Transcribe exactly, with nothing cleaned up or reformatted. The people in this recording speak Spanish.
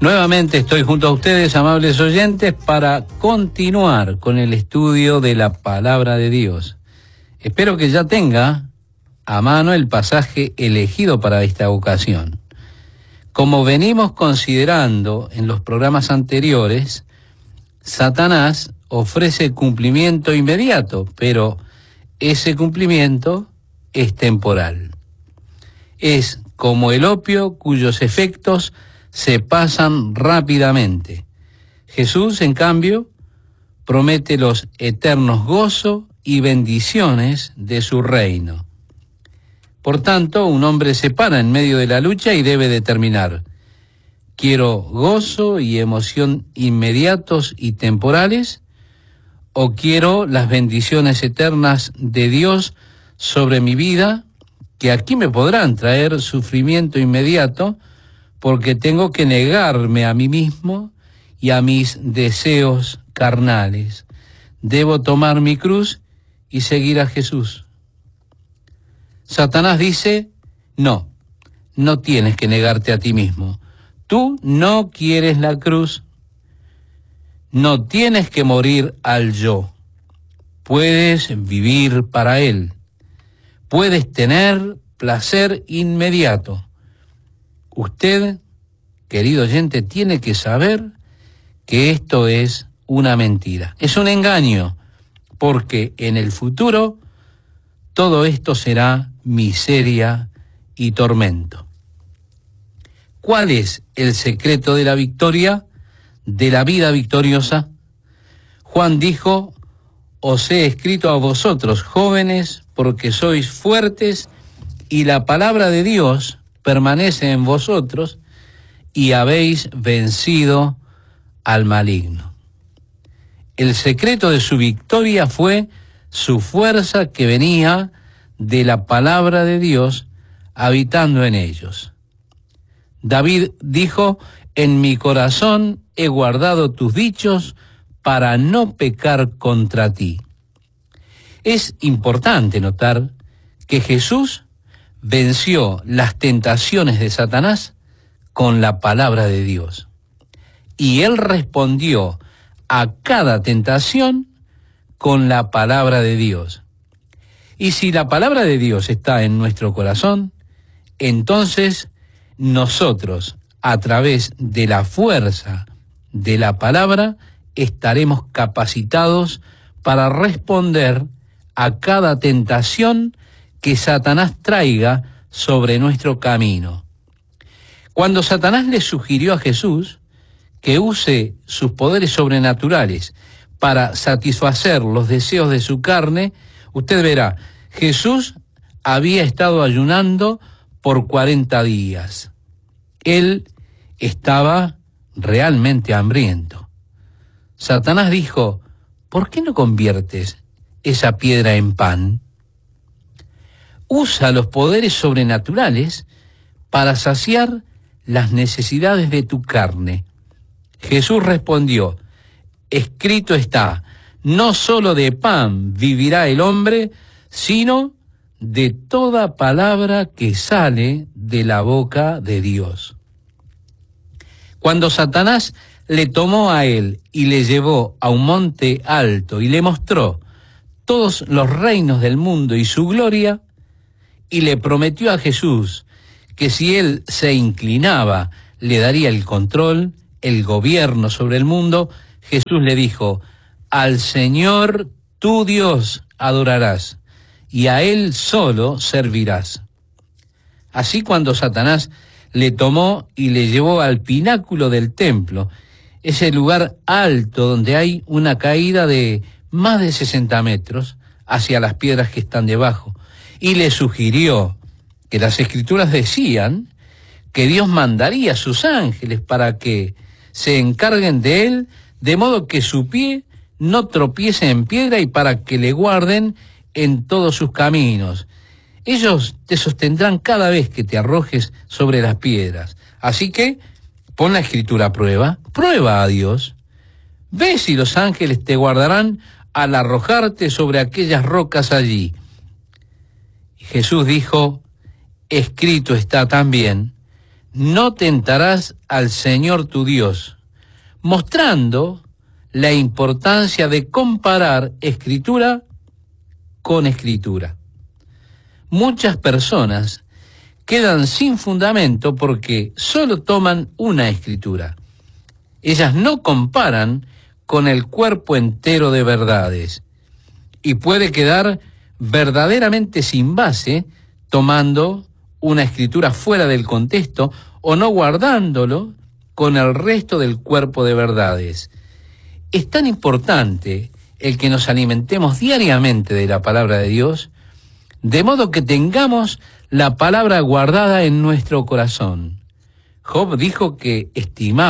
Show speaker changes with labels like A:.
A: Nuevamente estoy junto a ustedes, amables oyentes, para continuar con el estudio de la Palabra de Dios. Espero que ya tenga a mano el pasaje elegido para esta ocasión. Como venimos considerando en los programas anteriores, Satanás ofrece cumplimiento inmediato, pero ese cumplimiento es temporal. Es como el opio cuyos efectos se pasan rápidamente. Jesús, en cambio, promete los eternos gozo y bendiciones de su reino. Por tanto, un hombre se para en medio de la lucha y debe determinar: ¿quiero gozo y emoción inmediatos y temporales? ¿O quiero las bendiciones eternas de Dios sobre mi vida, que aquí me podrán traer sufrimiento inmediato, porque tengo que negarme a mí mismo y a mis deseos carnales? Debo tomar mi cruz y seguir a Jesús. Satanás dice: no, no tienes que negarte a ti mismo. Tú no quieres la cruz. No tienes que morir al yo. Puedes vivir para Él. Puedes tener placer inmediato. Usted, querido oyente, tiene que saber que esto es una mentira. Es un engaño, porque en el futuro todo esto será miseria y tormento. ¿Cuál es el secreto de la victoria, de la vida victoriosa? Juan dijo: os he escrito a vosotros, jóvenes, porque sois fuertes y la palabra de Dios permanece en vosotros y habéis vencido al maligno. El secreto de su victoria fue su fuerza, que venía de la palabra de Dios habitando en ellos. David dijo: en mi corazón he guardado tus dichos para no pecar contra ti. Es importante notar que Jesús venció las tentaciones de Satanás con la palabra de Dios. Y él respondió a cada tentación con la palabra de Dios. Y si la palabra de Dios está en nuestro corazón, entonces nosotros, a través de la fuerza de la palabra, estaremos capacitados para responder a cada tentación que Satanás traiga sobre nuestro camino. Cuando Satanás le sugirió a Jesús que use sus poderes sobrenaturales para satisfacer los deseos de su carne, usted verá, Jesús había estado ayunando por cuarenta días. Él estaba realmente hambriento. Satanás dijo: ¿por qué no conviertes esa piedra en pan? Usa los poderes sobrenaturales para saciar las necesidades de tu carne. Jesús respondió: escrito está, no solo de pan vivirá el hombre, sino de toda palabra que sale de la boca de Dios. Cuando Satanás le tomó a él y le llevó a un monte alto y le mostró todos los reinos del mundo y su gloria, y le prometió a Jesús que si él se inclinaba, le daría el control, el gobierno sobre el mundo, Jesús le dijo: al Señor tu Dios adorarás, y a Él solo servirás. Así, cuando Satanás le tomó y le llevó al pináculo del templo, ese lugar alto donde hay una caída de más de sesenta metros hacia las piedras que están debajo, y le sugirió que las Escrituras decían que Dios mandaría a sus ángeles para que se encarguen de él, de modo que su pie no tropiece en piedra y para que le guarden en todos sus caminos. Ellos te sostendrán cada vez que te arrojes sobre las piedras. Así que pon la Escritura a prueba, prueba a Dios. Ve si los ángeles te guardarán al arrojarte sobre aquellas rocas allí. Jesús dijo: escrito está también, no tentarás al Señor tu Dios, mostrando la importancia de comparar escritura con escritura. Muchas personas quedan sin fundamento porque solo toman una escritura. Ellas no comparan con el cuerpo entero de verdades y puede quedar verdaderamente sin base tomando una escritura fuera del contexto o no guardándolo con el resto del cuerpo de verdades. Es tan importante el que nos alimentemos diariamente de la palabra de Dios, de modo que tengamos la palabra guardada en nuestro corazón. Job dijo que estimaba